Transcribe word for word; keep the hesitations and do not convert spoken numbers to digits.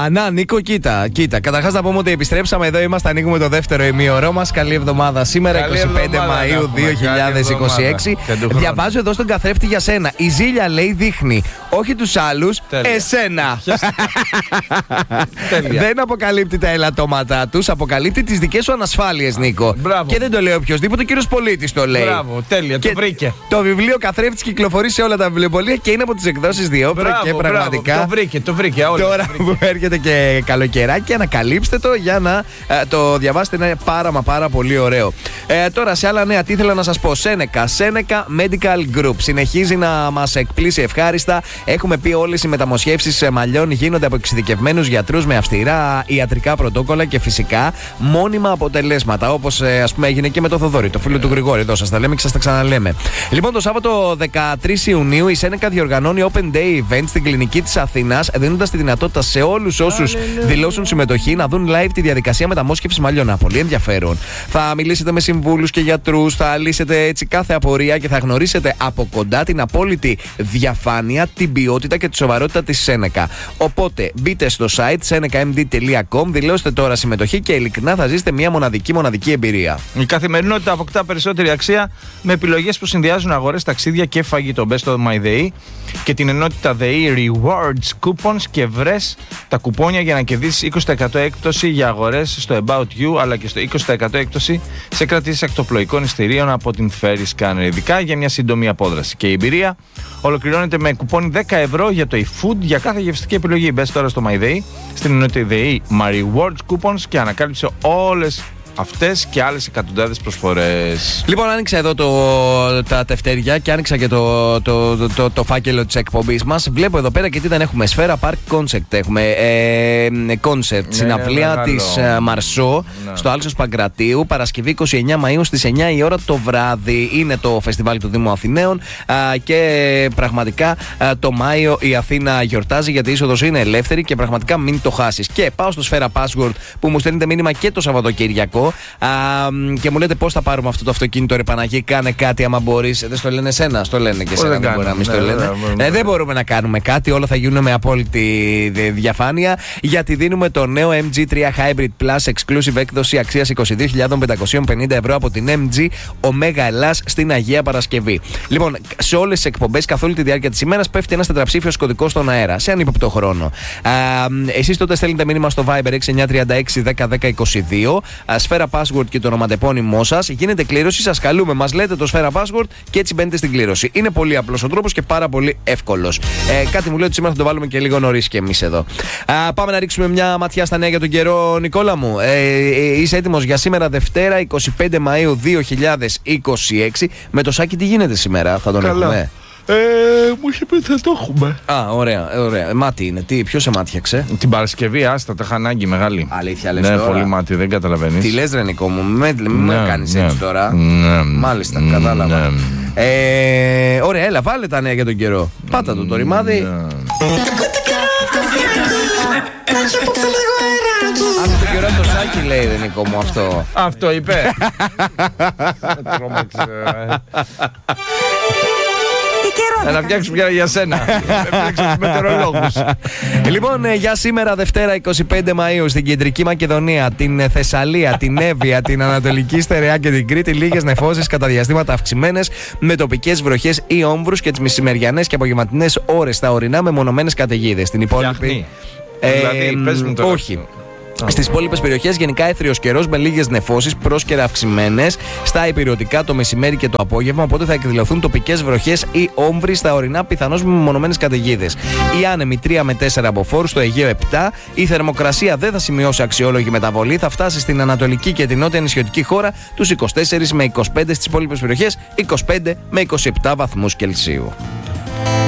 να, Νίκο, κοίτα, κοίτα. Καταρχάς να πούμε ότι επιστρέψαμε εδώ, είμαστε, ανοίγουμε το δεύτερο ημίωρό μας. Καλή εβδομάδα σήμερα, καλή είκοσι πέντε Μαΐου δύο χιλιάδες είκοσι έξι. Διαβάζω εδώ στον καθρέφτη για σένα. Η Ζήλια λέει δείχνει όχι τους άλλους, εσένα. Δεν αποκαλύπτει τα ελαττώματά τους, αποκαλύπτει τις δικές σου ανασφάλειες, Νίκο. Μπράβο. Και δεν το λέει οποιοδήποτε, ο κύριος Πολίτης το λέει. Μπράβο, τέλεια, το βρήκε. Το βιβλίο καθρέφτης κυκλοφορεί σε όλα τα βιβλιοπωλεία και είναι από τις εκδόσεις Διόπρα και πραγματικά. Μπράβο, το βρήκε, το βρήκε. Όλα τώρα το βρήκε. που έρχεται και καλοκαιράκι, ανακαλύψτε το για να ε, το διαβάσετε. Είναι πάρα μα πάρα πολύ ωραίο. Ε, τώρα σε άλλα νέα, τι ήθελα να σας πω. Seneca, Seneca Medical Group συνεχίζει να μας εκπλήσει ευχάριστα. Έχουμε πει όλες οι μεταμοσχεύσεις μαλλιών γίνονται από εξειδικευμένους γιατρούς με αυστηρά ιατρικά πρωτόκολλα και φυσικά μόνιμα αποτελέσματα. Όπως ε, ας πούμε έγινε και με το Θοδόρη, το φίλο του Γρηγόρη. Εδώ σας τα λέμε και σας τα ξαναλέμε. Λοιπόν, το Σάββατο δεκατρείς Ιουνίου η Seneca διοργανώνει Open Day Event στην κλινική της Αθήνας, δίνοντας τη δυνατότητα σε όλους όσους δηλώσουν συμμετοχή να δουν live τη διαδικασία μεταμόσχευσης μαλλιών. Πολύ ενδιαφέρον. Θα μιλήσετε με συμβούλους και γιατρούς, θα λύσετε έτσι κάθε απορία και θα γνωρίσετε από κοντά την απόλυτη διαφάνεια, την ποιότητα και τη σοβαρότητα της Seneca. Οπότε μπείτε στο site seneca m d τελεία com, δηλώστε τώρα συμμετοχή και ειλικρινά θα ζήσετε μια μοναδική μοναδική εμπειρία. Η καθημερινότητα αποκτά περισσότερη αξία με επιλογές που συνδυάζουν αγορές, ταξίδια και φαγητό. Μπες στο MyDay και την ενότητα ΔΕΗ Rewards Coupons και βρες τα κουπόνια για να κερδίσεις είκοσι τοις εκατό έκπτωση για αγορές στο About You, αλλά και στο είκοσι τοις εκατό έκπτωση σε κρατήσεις ακτοπλοϊκών εισιτηρίων από την Ferry Scanner, ειδικά για μια σύντομη απόδραση. Και η εμπειρία ολοκληρώνεται με κουπόνι δέκα ευρώ για το eFood για κάθε γευστική επιλογή. Μπες τώρα στο MyDay, στην ενότητα ΔΕΗ My Rewards Coupons και ανακάλυψε όλες αυτές και άλλες εκατοντάδες προσφορές. Λοιπόν, άνοιξα εδώ το, τα τευτέρια και άνοιξα και το, το, το, το, το φάκελο της εκπομπής μας. Βλέπω εδώ πέρα και τι δεν έχουμε. Σφαίρα Park Concert. Έχουμε ε, concert, ναι, συναυλία της ε, Μαρσό, ναι, στο Άλσος Παγκρατίου, Παρασκευή είκοσι εννέα Μαΐου στις εννιά η ώρα το βράδυ. Είναι το φεστιβάλ του Δήμου Αθηναίων α, και πραγματικά α, το Μάιο η Αθήνα γιορτάζει, γιατί η είσοδος είναι ελεύθερη και πραγματικά μην το χάσεις. Και πάω στο Σφαίρα Password που μου στέλνετε μήνυμα και το Σαββατοκύριακο. Α, και μου λέτε πώς θα πάρουμε αυτό το αυτοκίνητο, ρε Παναγί, κάνε κάτι άμα μπορείς. Δεν στο λένε εσένα, στο λένε και εσένα. Δεν, δεν μπορεί να μην στο λένε. Ναι, ε, δεν μπορούμε να κάνουμε κάτι, όλα θα γίνουν με απόλυτη διαφάνεια, γιατί δίνουμε το νέο εμ τζι τρία Hybrid Plus Exclusive έκδοση αξίας είκοσι δύο χιλιάδες πεντακόσια πενήντα ευρώ από την εμ τζι Omega Ελλάς στην Αγία Παρασκευή. Λοιπόν, σε όλες τις εκπομπές καθ' όλη τη διάρκεια της ημέρας πέφτει ένας τετραψήφιος κωδικός στον αέρα, σε ανύποπτο χρόνο. Εσείς τότε στέλνετε μήνυμα στο Viber έξι εννιά τρία έξι δέκα δέκα είκοσι δύο. Σφαίρα Password και το ονοματεπώνυμό σας. Γίνεται κλήρωση, σας καλούμε, μας λέτε το Σφαίρα Password και έτσι μπαίνετε στην κλήρωση. Είναι πολύ απλός ο τρόπος και πάρα πολύ εύκολος. Ε, κάτι μου λέει ότι σήμερα θα το βάλουμε και λίγο νωρίς και εμείς εδώ. Α, πάμε να ρίξουμε μια ματιά στα νέα για τον καιρό, Νικόλα μου. Ε, ε, είσαι έτοιμος για σήμερα Δευτέρα είκοσι πέντε Μαΐου δύο χιλιάδες είκοσι έξι. Με το Σάκη τι γίνεται σήμερα, θα τον Καλά. έχουμε. Ε, μου είχε πει θα το έχουμε. Α, ωραία, ωραία. Μάτι είναι. Τι, ποιος σε μάτιαξε? Την Παρασκευή, άστα, τα είχα ανάγκη μεγάλη. Αλήθεια λες Ναι, τώρα? πολύ μάτι, δεν καταλαβαίνεις. Τι λες ρε Νικό μου, με, με Ναι, κάνεις ναι, έτσι τώρα. ναι, Μάλιστα, ναι, κατάλαβα. ναι. Ε, ωραία, έλα, βάλε τα νέα για τον καιρό. Πάτα το το ρημάδι. Ναι. Αυτό το καιρό το Σάκη λέει, ρε Νικό μου, αυτό. Αυτό είπε. Με τρόμαξε. Να φτιάξουμε πια για σένα. Φτιάξουμε τους μετεωρολόγους. Λοιπόν, ε, για σήμερα Δευτέρα είκοσι πέντε Μαΐου στην Κεντρική Μακεδονία, την Θεσσαλία, την Εύβοια, την Ανατολική Στερεά και την Κρήτη, λίγες νεφώσεις κατά διαστήματα αυξημένες με τοπικές βροχές ή όμβρους και τις μεσημεριανές και απογευματινές ώρες στα ορεινά με μονομένες καταιγίδες. Στην υπόλοιπη. Ε, δηλαδή, πες μου τώρα. Όχι. Στις υπόλοιπες περιοχές γενικά έθριος καιρός με λίγες νεφώσεις, πρόσκαιρα αυξημένες. Στα υπηρετικά το μεσημέρι και το απόγευμα, οπότε θα εκδηλωθούν τοπικές βροχές ή όμβροι στα ορεινά, πιθανώς με μονομένες καταιγίδες. Οι άνεμοι τρία με τέσσερα μποφόρ, στο Αιγαίο επτά. Η θερμοκρασία δεν θα σημειώσει αξιόλογη μεταβολή, θα φτάσει στην ανατολική και την νότια νησιωτική χώρα τους είκοσι τέσσερα με είκοσι πέντε, στις υπόλοιπες περιοχές είκοσι πέντε με είκοσι επτά βαθμούς Κελσίου.